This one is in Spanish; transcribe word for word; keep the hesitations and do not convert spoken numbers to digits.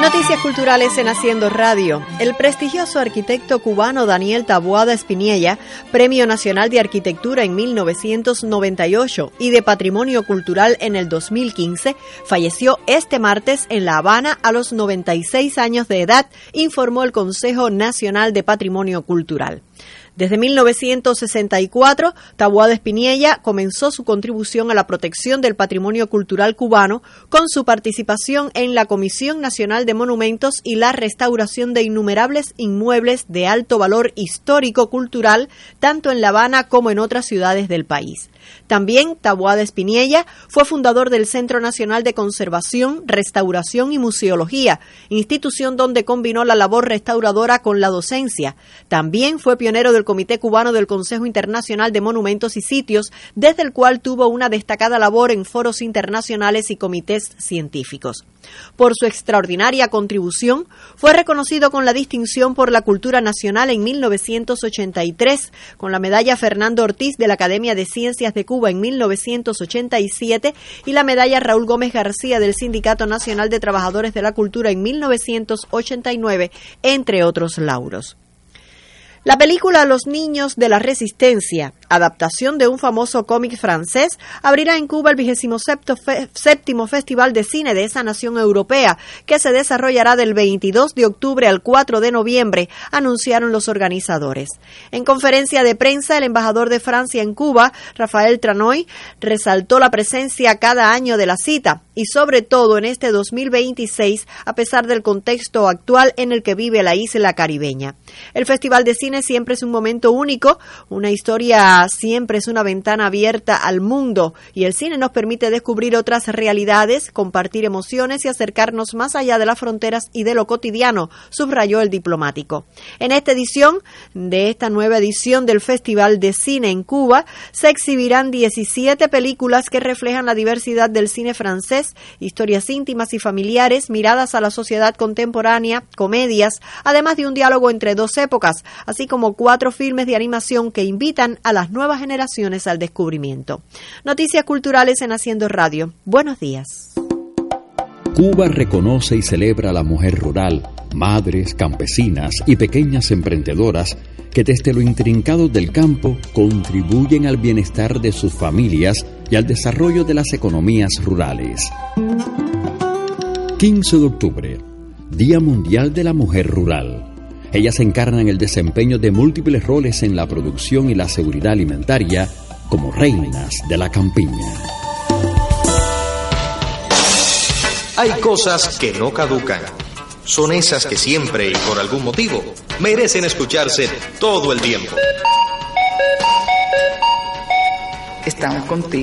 Noticias culturales en Haciendo Radio. El prestigioso arquitecto cubano Daniel Taboada Espiniella, Premio Nacional de Arquitectura en mil novecientos noventa y ocho y de Patrimonio Cultural en el dos mil quince, falleció este martes en La Habana a los noventa y seis años de edad, informó el Consejo Nacional de Patrimonio Cultural. Desde mil novecientos sesenta y cuatro, Taboada Espiniella comenzó su contribución a la protección del patrimonio cultural cubano con su participación en la Comisión Nacional de Monumentos y la restauración de innumerables inmuebles de alto valor histórico-cultural, tanto en La Habana como en otras ciudades del país. También Taboada Espiniella fue fundador del Centro Nacional de Conservación, Restauración y Museología, institución donde combinó la labor restauradora con la docencia. También fue pionero del Comité Cubano del Consejo Internacional de Monumentos y Sitios, desde el cual tuvo una destacada labor en foros internacionales y comités científicos. Por su extraordinaria contribución, fue reconocido con la distinción por la cultura nacional en mil novecientos ochenta y tres, con la medalla Fernando Ortiz de la Academia de Ciencias de Cuba en mil novecientos ochenta y siete y la medalla Raúl Gómez García del Sindicato Nacional de Trabajadores de la Cultura en mil novecientos ochenta y nueve, entre otros lauros. La película Los Niños de la Resistencia, adaptación de un famoso cómic francés, abrirá en Cuba el vigésimo séptimo Festival de Cine de esa nación europea, que se desarrollará del veintidós de octubre al cuatro de noviembre, anunciaron los organizadores. En conferencia de prensa, el embajador de Francia en Cuba, Rafael Tranoy, resaltó la presencia cada año de la cita, y sobre todo en este dos mil veintiséis, a pesar del contexto actual en el que vive la isla caribeña. El Festival de Cine siempre es un momento único, una historia siempre es una ventana abierta al mundo, y el cine nos permite descubrir otras realidades, compartir emociones y acercarnos más allá de las fronteras y de lo cotidiano, subrayó el diplomático. En esta edición, de esta nueva edición del Festival de Cine en Cuba, se exhibirán diecisiete películas que reflejan la diversidad del cine francés, historias íntimas y familiares, miradas a la sociedad contemporánea, comedias, además de un diálogo entre dos épocas, así como cuatro filmes de animación que invitan a las nuevas generaciones al descubrimiento. Noticias culturales en Haciendo Radio. Buenos días. Cuba reconoce y celebra a la mujer rural, madres, campesinas y pequeñas emprendedoras que desde lo intrincado del campo contribuyen al bienestar de sus familias y al desarrollo de las economías rurales. quince de octubre, Día Mundial de la Mujer Rural. Ellas encarnan el desempeño de múltiples roles en la producción y la seguridad alimentaria como reinas de la campiña. Hay cosas que no caducan. Son esas que siempre y por algún motivo merecen escucharse todo el tiempo. Estamos contigo.